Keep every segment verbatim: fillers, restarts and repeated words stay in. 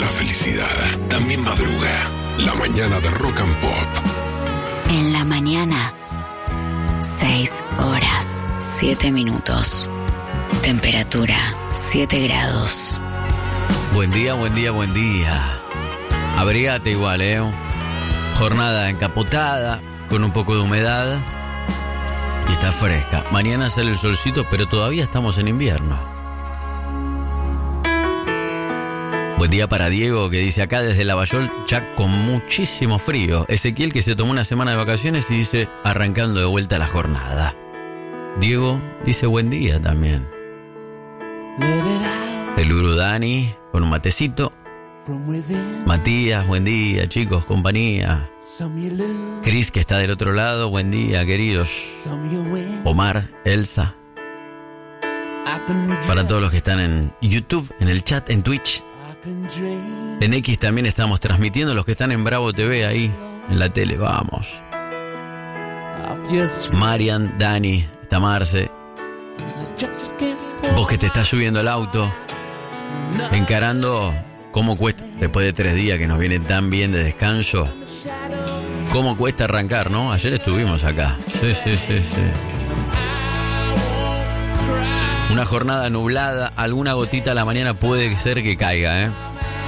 felicidad también madruga. La mañana de Rock and Pop. En la mañana, seis horas, siete minutos. Temperatura, siete grados. Buen día, buen día, buen día. Abrigate igual, ¿eh? Jornada encapotada, con un poco de humedad. Y está fresca. Mañana sale el solcito, pero todavía estamos en invierno. Buen día para Diego, que dice acá desde Lavallol, ya con muchísimo frío. Ezequiel, que se tomó una semana de vacaciones y dice, arrancando de vuelta la jornada. Diego dice buen día también. El Uru Dani, con un matecito. Matías, buen día, chicos, compañía. Cris, que está del otro lado, buen día, queridos. Omar, Elsa. Para todos los que están en YouTube, en el chat, en Twitch. En X también estamos transmitiendo, los que están en Bravo T V ahí, en la tele, vamos. Marian, Dani, está Marce. Vos que te estás subiendo al auto, encarando cómo cuesta, después de tres días que nos viene tan bien de descanso, cómo cuesta arrancar, ¿no? Ayer estuvimos acá. Sí, sí, sí, sí. Una jornada nublada, alguna gotita a la mañana puede ser que caiga, ¿eh?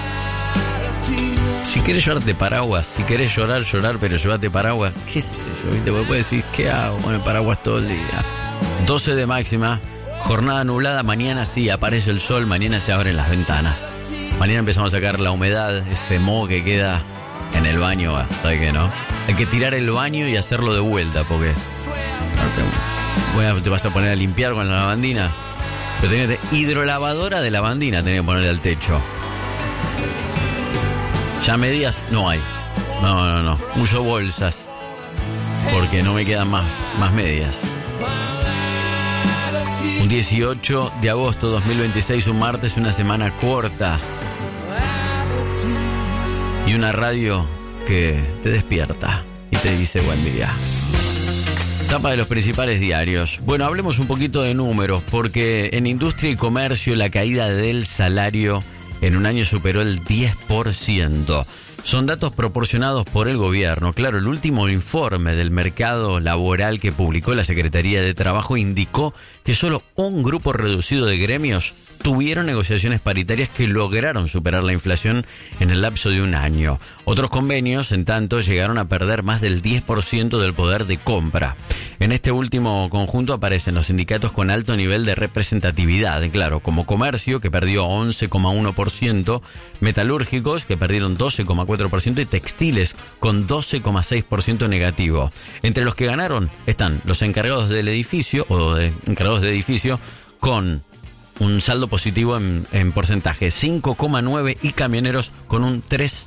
Si querés llevarte paraguas, si querés llorar, llorar, pero llévate paraguas, qué sé yo, ¿viste? Porque puedes decir, ¿qué hago con el paraguas todo el día? doce de máxima, jornada nublada, mañana sí, aparece el sol, mañana se abren las ventanas. Mañana empezamos a sacar la humedad, ese moho que queda en el baño, ¿sabes qué, no? Hay que tirar el baño y hacerlo de vuelta, porque bueno, te vas a poner a limpiar con la lavandina. Pero tenés hidrolavadora de lavandina, tenés que ponerle al techo. Ya medias no hay. No, no, no. Uso bolsas. Porque no me quedan más, más medias. Un dieciocho de agosto de dos mil veintiséis, un martes, una semana corta. Y una radio que te despierta y te dice buen día. Tapa de los principales diarios. Bueno, hablemos un poquito de números, porque en industria y comercio la caída del salario en un año superó el diez por ciento. Son datos proporcionados por el gobierno. Claro, el último informe del mercado laboral que publicó la Secretaría de Trabajo indicó que solo un grupo reducido de gremios tuvieron negociaciones paritarias que lograron superar la inflación en el lapso de un año. Otros convenios, en tanto, llegaron a perder más del diez por ciento del poder de compra. En este último conjunto aparecen los sindicatos con alto nivel de representatividad, claro, como comercio, que perdió once coma uno por ciento, metalúrgicos, que perdieron doce coma cuatro por ciento, y textiles, con doce coma seis por ciento negativo. Entre los que ganaron están los encargados del edificio, o de, encargados de edificio, con un saldo positivo en, en porcentaje, cinco coma nueve, y camioneros con un tres